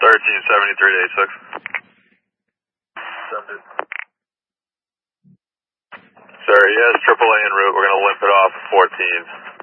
1373 to 86. Sir, he has AAA en route. We're going to limp it off at 14.